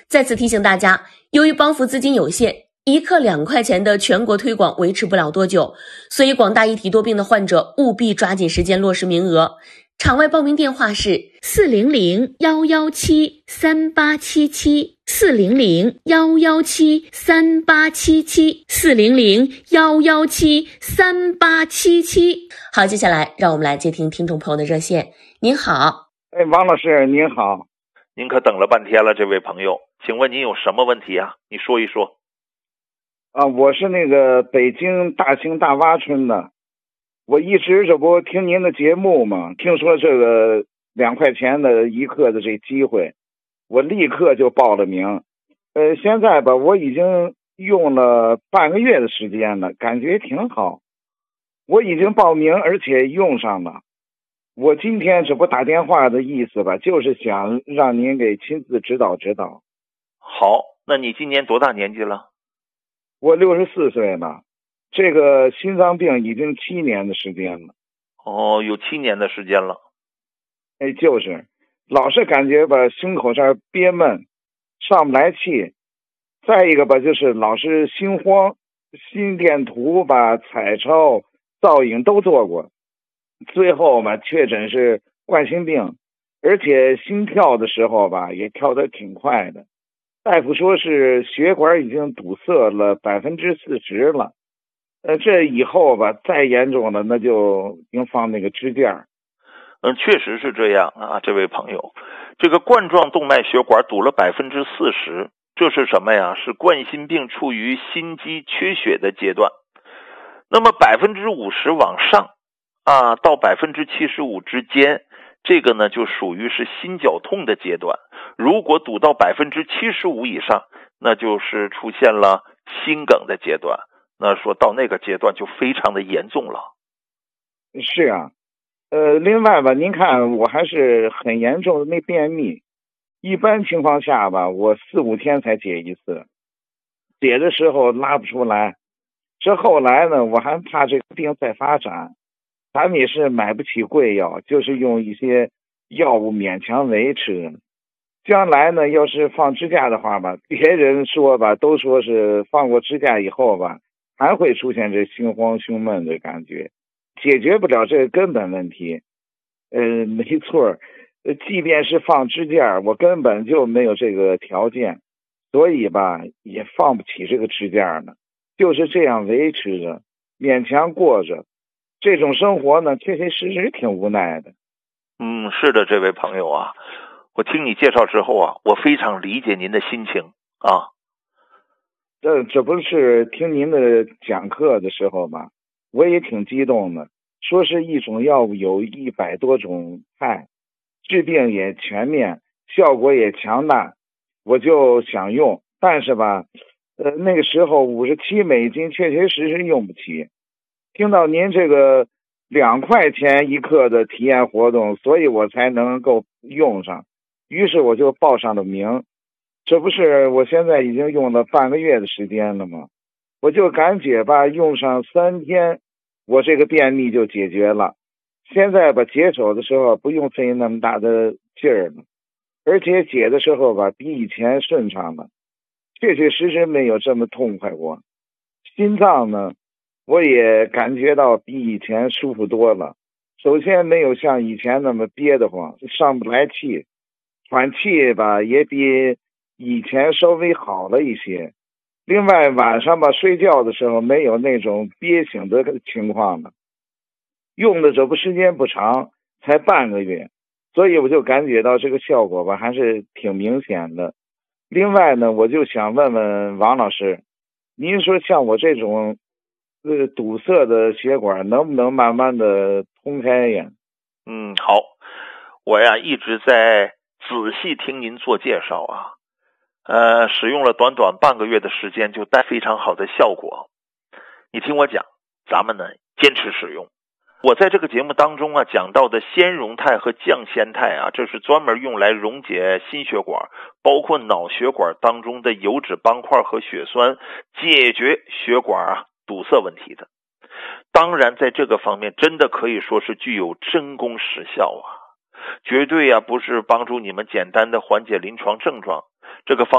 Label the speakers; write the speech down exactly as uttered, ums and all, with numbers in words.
Speaker 1: 再次提醒大家，由于帮扶资金有限，一克两块钱的全国推广维持不了多久，所以广大一体多病的患者务必抓紧时间落实名额。场外报名电话是四零零幺幺七三八七七，四零零幺幺七三八七七，四零零幺幺七三八七七。好，接下来让我们来接听听众朋友的热线。您好。
Speaker 2: 哎，王老师您好。
Speaker 3: 您可等了半天了，这位朋友，请问您有什么问题啊？你说一说。
Speaker 2: 啊，我是那个北京大兴大洼村的，我一直这不听您的节目嘛，听说这个两块钱的一克的这机会，我立刻就报了名。呃，现在吧，我已经用了半个月的时间了，感觉挺好。我已经报名，而且用上了。我今天这不打电话的意思吧，就是想让您给亲自指导指导。
Speaker 3: 好，那你今年多大年纪了？
Speaker 2: 我六十四岁了，这个心脏病已经七年的时间了。
Speaker 3: 哦，有七年的时间了。
Speaker 2: 哎，就是老是感觉吧，胸口这儿憋闷，上不来气。再一个吧，就是老是心慌，心电图吧、彩超、造影都做过，最后吧确诊是冠心病，而且心跳的时候吧也跳得挺快的。大夫说是血管已经堵塞了百分之四十了，呃，这以后吧再严重了，那就应放那个支架。
Speaker 3: 嗯，确实是这样啊，这位朋友，这个冠状动脉血管堵了百分之四十，这是什么呀？是冠心病处于心肌缺血的阶段。那么百分之五十往上啊，到百分之七十五之间，这个呢就属于是心绞痛的阶段。如果堵到百分之七十五以上，那就是出现了心梗的阶段。那说到那个阶段就非常的严重了。
Speaker 2: 是啊，呃，另外吧，您看我还是很严重的那便秘，一般情况下吧，我四五天才解一次，解的时候拉不出来。这后来呢，我还怕这个病再发展，咱们也是买不起贵药，就是用一些药物勉强维持。将来呢，要是放支架的话吧，别人说吧，都说是放过支架以后吧，还会出现这心慌胸闷的感觉，解决不了这个根本问题。呃，没错，即便是放支架，我根本就没有这个条件，所以吧，也放不起这个支架呢。就是这样维持着，勉强过着，这种生活呢，确确实实挺无奈的。
Speaker 3: 嗯，是的，这位朋友啊，我听你介绍之后啊，我非常理解您的心情啊。
Speaker 2: 这这不是听您的讲课的时候吧，我也挺激动的，说是一种药物有一百多种派，治病也全面，效果也强大，我就想用，但是吧，呃，那个时候五十七美金确确实实用不起。听到您这个两块钱一克的体验活动，所以我才能够用上，于是我就报上了名。这不是我现在已经用了半个月的时间了吗？我就感觉吧，用上三天，我这个便秘就解决了。现在吧，解手的时候不用费那么大的劲儿了，而且解的时候吧，比以前顺畅了，确确实实没有这么痛快过。心脏呢，我也感觉到比以前舒服多了。首先没有像以前那么憋得慌，上不来气，喘气吧也比以前稍微好了一些。另外晚上吧睡觉的时候没有那种憋醒的情况了。用的这不时间不长，才半个月，所以我就感觉到这个效果吧还是挺明显的。另外呢，我就想问问王老师，您说像我这种呃堵塞的血管能不能慢慢的通开呀？
Speaker 3: 嗯，好，我呀一直在仔细听您做介绍啊，呃，使用了短短半个月的时间就带非常好的效果。你听我讲，咱们呢坚持使用。我在这个节目当中啊讲到的纤溶态和降纤态啊，这是专门用来溶解心血管，包括脑血管当中的油脂斑块和血栓，解决血管啊堵塞问题的。当然在这个方面真的可以说是具有真功实效啊，绝对啊不是帮助你们简单的缓解临床症状，这个方